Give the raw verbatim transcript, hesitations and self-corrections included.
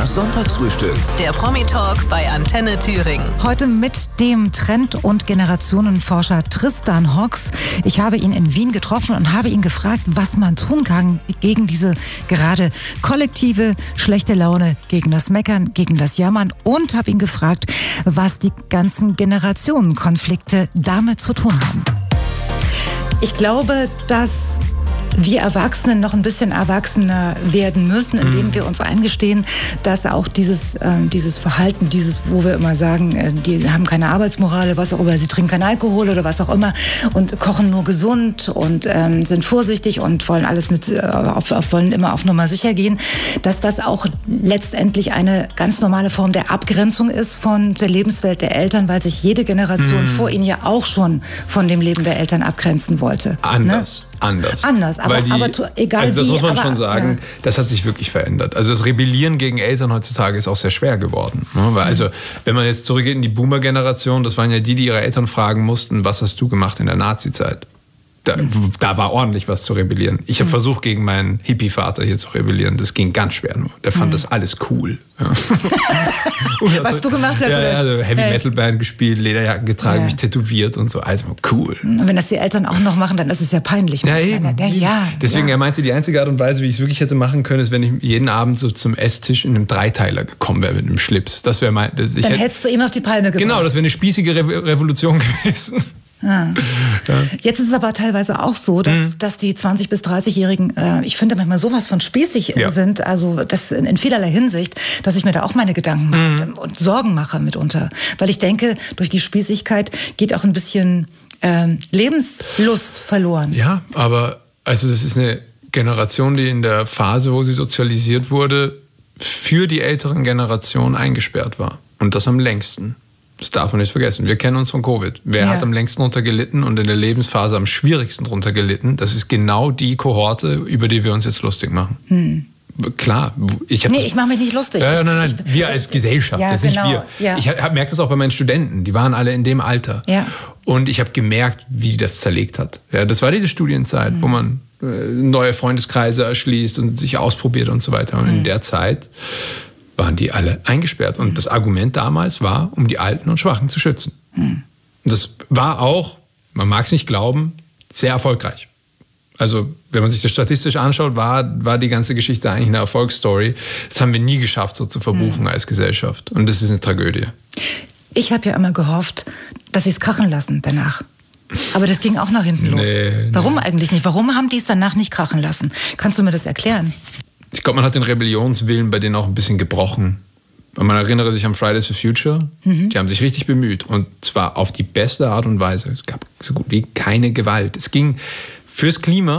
Das Sonntagsfrühstück. Der Promi-Talk bei Antenne Thüringen. Heute mit dem Trend- und Generationenforscher Tristan Hocks. Ich habe ihn in Wien getroffen und habe ihn gefragt, was man tun kann gegen diese gerade kollektive schlechte Laune, gegen das Meckern, gegen das Jammern und habe ihn gefragt, was die ganzen Generationenkonflikte damit zu tun haben. Ich glaube, dass wir Erwachsenen noch ein bisschen erwachsener werden müssen, indem mhm. wir uns eingestehen, dass auch dieses, äh, dieses Verhalten, dieses, wo wir immer sagen, äh, die haben keine Arbeitsmoral, was auch immer, sie trinken keinen Alkohol oder was auch immer und kochen nur gesund und ähm, sind vorsichtig und wollen alles mit, äh, auf, auf, wollen immer auf Nummer sicher gehen, dass das auch letztendlich eine ganz normale Form der Abgrenzung ist von der Lebenswelt der Eltern, weil sich jede Generation mhm. vor ihnen ja auch schon von dem Leben der Eltern abgrenzen wollte. Anders. Ne? Anders. Anders, aber, die, aber egal also das wie. muss man aber, schon sagen, ja. Das hat sich wirklich verändert. Also das Rebellieren gegen Eltern heutzutage ist auch sehr schwer geworden. Ne? Weil also, wenn man jetzt zurückgeht in die Boomer-Generation, das waren ja die, die ihre Eltern fragen mussten, was hast du gemacht in der Nazi-Zeit? Da, da war ordentlich was zu rebellieren. Ich habe mhm. versucht, gegen meinen Hippie-Vater hier zu rebellieren. Das ging ganz schwer nur. Der fand mhm. das alles cool. Ja. Was du gemacht hast? Ja, oder? ja, also Heavy-Metal-Band gespielt, Lederjacken getragen, ja. mich tätowiert und so. Also cool. Und wenn das die Eltern auch noch machen, dann ist es ja peinlich. Ja, eben. Ja, ja, Deswegen, ja. er meinte, die einzige Art und Weise, wie ich es wirklich hätte machen können, ist, wenn ich jeden Abend so zum Esstisch in einem Dreiteiler gekommen wäre mit einem Schlips. Das wäre mein... Das, ich dann hätte, hättest du ihm auf die Palme gebracht. Genau, das wäre eine spießige Re- Revolution gewesen. Ja. Ja. Jetzt ist es aber teilweise auch so, dass, mhm. dass die zwanzig- bis dreißigjährigen, äh, ich finde manchmal sowas von spießig ja. sind, also das in, in vielerlei Hinsicht, dass ich mir da auch meine Gedanken mache mhm. und Sorgen mache mitunter. Weil ich denke, durch die Spießigkeit geht auch ein bisschen äh, Lebenslust verloren. Ja, aber also das ist eine Generation, die in der Phase, wo sie sozialisiert wurde, für die älteren Generationen eingesperrt war. Und das am längsten. Das darf man nicht vergessen. Wir kennen uns von Covid. Wer ja. hat am längsten drunter gelitten und in der Lebensphase am schwierigsten drunter gelitten? Das ist genau die Kohorte, über die wir uns jetzt lustig machen. Hm. Klar. Ich nee, ich mache mich nicht lustig. Ja, ja, nein, nein. Ich, wir als Gesellschaft, ja, das genau. nicht wir. Ja. Ich merke das auch bei meinen Studenten. Die waren alle in dem Alter. Ja. Und ich habe gemerkt, wie das zerlegt hat. Ja, das war diese Studienzeit, hm. wo man äh, neue Freundeskreise erschließt und sich ausprobiert und so weiter. Und hm. in der Zeit waren die alle eingesperrt. Und das Argument damals war, um die Alten und Schwachen zu schützen. Hm. Und das war auch, man mag es nicht glauben, sehr erfolgreich. Also wenn man sich das statistisch anschaut, war, war die ganze Geschichte eigentlich eine Erfolgsstory. Das haben wir nie geschafft, so zu verbuchen hm. als Gesellschaft. Und das ist eine Tragödie. Ich habe ja immer gehofft, dass sie es krachen lassen danach. Aber das ging auch nach hinten los. Nee, Warum nee. eigentlich nicht? Warum haben die es danach nicht krachen lassen? Kannst du mir das erklären? Ich glaube, man hat den Rebellionswillen bei denen auch ein bisschen gebrochen. Man erinnere sich an Fridays for Future. Mhm. Die haben sich richtig bemüht. Und zwar auf die beste Art und Weise. Es gab so gut wie keine Gewalt. Es ging fürs Klima.